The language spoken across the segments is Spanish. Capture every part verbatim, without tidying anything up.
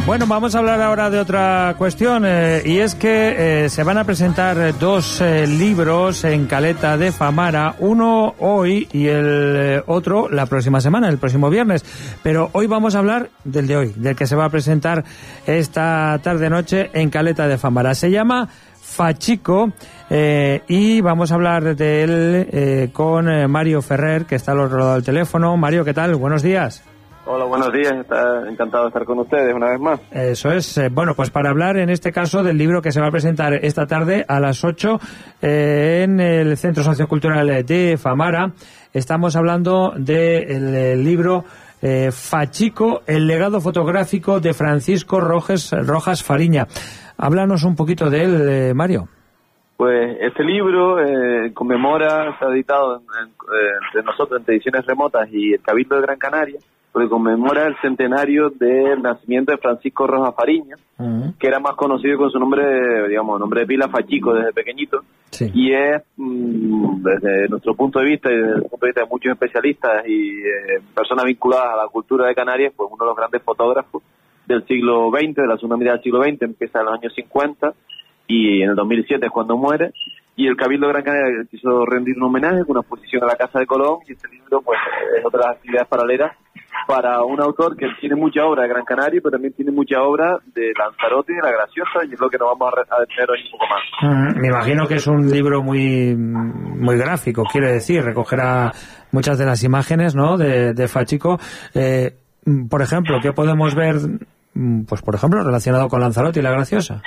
Bueno, vamos a hablar ahora de otra cuestión, eh, y es que eh, se van a presentar dos eh, libros en Caleta de Famara, uno hoy y el eh, otro la próxima semana, el próximo viernes. Pero hoy vamos a hablar del de hoy, del que se va a presentar esta tarde-noche en Caleta de Famara. Se llama Fachico, eh, y vamos a hablar de él eh, con eh, Mario Ferrer, que está al otro lado del teléfono. Mario, ¿qué tal? Buenos días. Hola, buenos días. Está encantado de estar con ustedes una vez más. Eso es. Eh, bueno, pues para hablar en este caso del libro que se va a presentar esta tarde a las ocho eh, en el Centro Sociocultural de Famara, estamos hablando del de libro eh, Fachico, el legado fotográfico de Francisco Rojas, Rojas Fariña. Háblanos un poquito de él, eh, Mario. Pues este libro eh, conmemora, está editado en, en, entre nosotros, entre Ediciones Remotas y el Cabildo de Gran Canaria, porque conmemora el centenario del nacimiento de Francisco Rojas Fariña, uh-huh. que era más conocido con su nombre, digamos, nombre de pila, Fachico, desde pequeñito, sí. y es, mmm, desde nuestro punto de vista y desde el punto de vista de muchos especialistas y eh, personas vinculadas a la cultura de Canarias, pues uno de los grandes fotógrafos del siglo veinte, de la segunda mitad del siglo veinte, empieza en los años cincuenta, y en el dos mil siete es cuando muere, y el Cabildo de Gran Canaria quiso rendir un homenaje con una exposición a la Casa de Colón, y este libro pues es otra de las actividades paralelas para un autor que tiene mucha obra de Gran Canaria, pero también tiene mucha obra de Lanzarote y de La Graciosa, y es lo que nos vamos a detener hoy un poco más. Mm, me imagino que es un libro muy muy gráfico, quiere decir, recogerá muchas de las imágenes, ¿no?, de, de Fachico. Eh, por ejemplo, ¿qué podemos ver, pues por ejemplo, relacionado con Lanzarote y La Graciosa?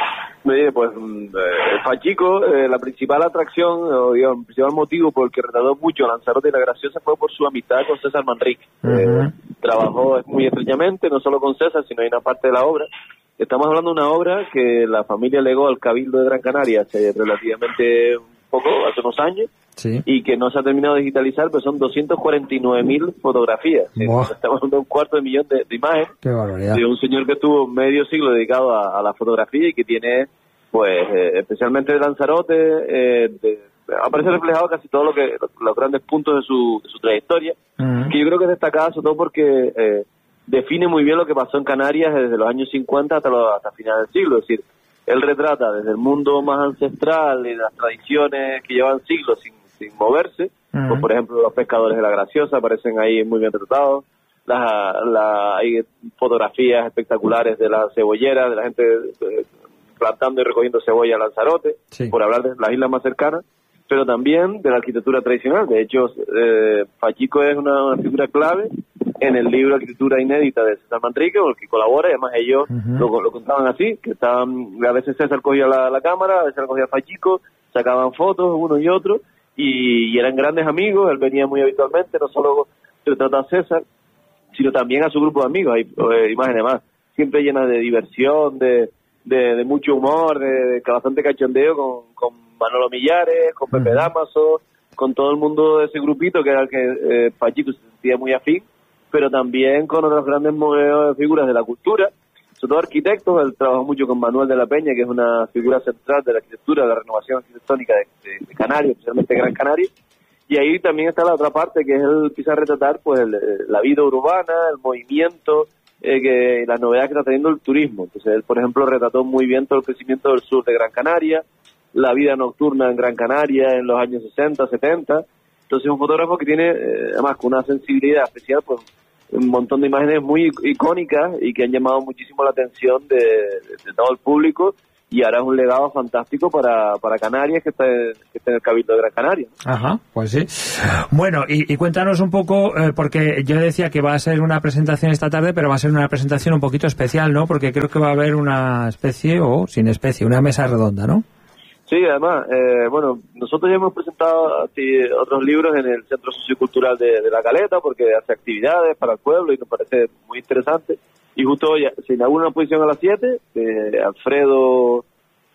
Oye, pues eh, Fachico, eh, la principal atracción, o digamos, el principal motivo por el que retrató mucho Lanzarote y La Graciosa fue por su amistad con César Manrique. Uh-huh. Eh, trabajó muy estrechamente, no solo con César, sino en una parte de la obra. Estamos hablando de una obra que la familia legó al Cabildo de Gran Canaria hace relativamente un poco, hace unos años, sí. y que no se ha terminado de digitalizar, pero son doscientas cuarenta y nueve mil fotografías. Wow. Estamos hablando de un cuarto de millón de, de imágenes. Qué barbaridad. De un señor que estuvo medio siglo dedicado a, a la fotografía y que tiene, pues, eh, especialmente de Lanzarote, eh, de, aparece reflejado casi todo lo que, los, los grandes puntos de su, de su trayectoria, uh-huh. que yo creo que es destacada sobre todo porque eh, define muy bien lo que pasó en Canarias desde los años cincuenta hasta, los, hasta finales del siglo. Es decir, él retrata desde el mundo más ancestral y las tradiciones que llevan siglos sin, sin moverse, uh-huh. pues, por ejemplo, los pescadores de La Graciosa aparecen ahí muy bien retratados, la, la, hay fotografías espectaculares de la cebollera, de la gente eh, plantando y recogiendo cebolla en Lanzarote, sí. por hablar de las islas más cercanas, pero también de la arquitectura tradicional. De hecho, eh, Fachico es una, una figura clave en el libro Arquitectura Inédita de César Manrique, con el que colabora, y además ellos uh-huh. lo, lo contaban así, que estaban, a veces César cogía la, la cámara, a veces cogía Fachico, sacaban fotos uno y otro, y, y eran grandes amigos. Él venía muy habitualmente, no solo retrata a César, sino también a su grupo de amigos. Hay eh, imágenes más, siempre llenas de diversión, de, de, de mucho humor, de, de bastante cachondeo con, con Manolo Millares, con Pepe uh-huh. Damaso, con todo el mundo de ese grupito que era el que eh, Fachico se sentía muy afín, pero también con otras grandes figuras de la cultura, sobre todo arquitectos. Él trabajó mucho con Manuel de la Peña, que es una figura central de la arquitectura, de la renovación arquitectónica de, de, de Canarias, especialmente Gran Canaria. Y ahí también está la otra parte, que es él empieza a retratar pues el, la vida urbana, el movimiento, eh, que las novedades que está teniendo el turismo. Entonces él, por ejemplo, retrató muy bien todo el crecimiento del sur de Gran Canaria, la vida nocturna en Gran Canaria en los años sesenta, setenta. Entonces es un fotógrafo que tiene, eh, además, con una sensibilidad especial, pues un montón de imágenes muy icónicas y que han llamado muchísimo la atención de, de, de todo el público, y ahora es un legado fantástico para, para Canarias, que está, en, que está en el Cabildo de Gran Canaria. Ajá, pues sí. Bueno, y, y cuéntanos un poco, eh, porque yo decía que va a ser una presentación esta tarde, pero va a ser una presentación un poquito especial, ¿no? Porque creo que va a haber una especie, o sin especie, una mesa redonda, ¿no? Sí, además, eh, bueno, nosotros ya hemos presentado así, otros libros en el Centro Sociocultural de, de La Caleta, porque hace actividades para el pueblo y nos parece muy interesante. Y justo hoy se inaugura una exposición a las siete de Alfredo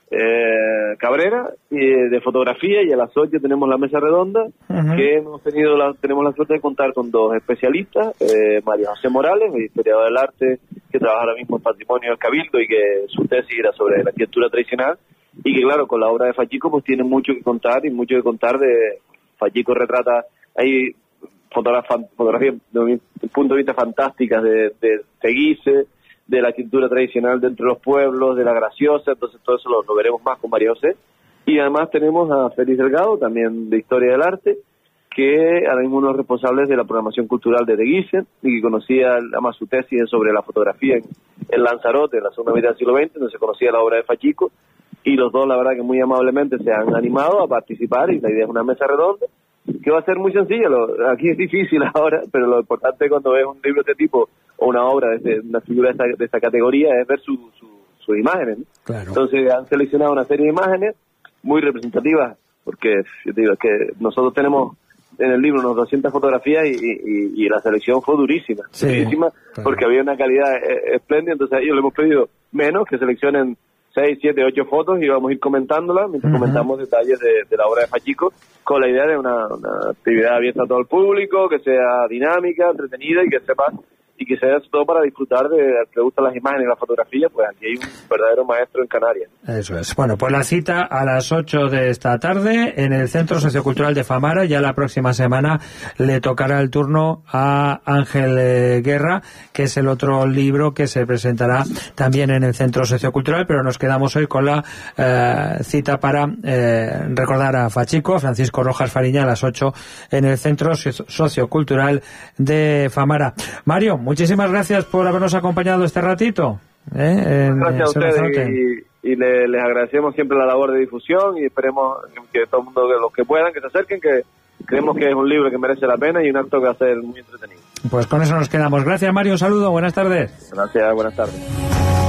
eh, Cabrera, y de fotografía, y a las ocho tenemos la mesa redonda, uh-huh. que hemos tenido la, tenemos la suerte de contar con dos especialistas, eh, María José Morales, historiador del arte, que trabaja ahora mismo en Patrimonio del Cabildo y que su tesis era sobre la arquitectura tradicional, y que claro, con la obra de Fachico pues tiene mucho que contar, y mucho que contar de Fachico retrata, hay fotografías desde mi punto de vista fantásticas de, de Teguise, de la escritura tradicional de entre los pueblos, de la graciosa, entonces todo eso lo, lo veremos más con María José. Y además tenemos a Félix Delgado, también de Historia del Arte, que ahora mismo uno de los responsables de la programación cultural de Teguise, y que conocía además su tesis sobre la fotografía en, en Lanzarote, en la segunda mitad del siglo veinte, donde se conocía la obra de Fachico, y los dos, la verdad, que muy amablemente se han animado a participar, y la idea es una mesa redonda, que va a ser muy sencilla. Lo, aquí es difícil ahora, pero lo importante cuando ves un libro de este tipo, o una obra, de este, una figura de esta, de esta categoría, es ver su, su, sus imágenes, ¿no? Claro. Entonces han seleccionado una serie de imágenes muy representativas, porque yo te digo, es que nosotros tenemos en el libro unas doscientas fotografías y, y, y la selección fue durísima, sí, durísima, claro. Porque había una calidad eh, espléndida, entonces a ellos le hemos pedido menos, que seleccionen seis, siete, ocho fotos y vamos a ir comentándolas mientras uh-huh. comentamos detalles de, de la obra de Fachico, con la idea de una, una actividad abierta a todo el público, que sea dinámica, entretenida y que sepa, y que sea todo para disfrutar de, al que le gustan las imágenes y la fotografía, pues aquí hay un verdadero maestro en Canarias. Eso es. Bueno, pues la cita a las ocho de esta tarde en el Centro Sociocultural de Famara. Ya la próxima semana le tocará el turno a Ángel eh, Guerra, que es el otro libro que se presentará también en el Centro Sociocultural, pero nos quedamos hoy con la eh, cita para eh, recordar a Fachico, a Francisco Rojas Fariña, a las ocho en el Centro Sociocultural de Famara. Mario, muchísimas gracias por habernos acompañado este ratito. ¿eh? En, gracias en a ustedes y, y le, les agradecemos siempre la labor de difusión y esperemos que, que todo el mundo, que los que puedan, que se acerquen, que creemos que es un libro que merece la pena y un acto que va a ser muy entretenido. Pues con eso nos quedamos. Gracias, Mario, un saludo, buenas tardes. Gracias, buenas tardes.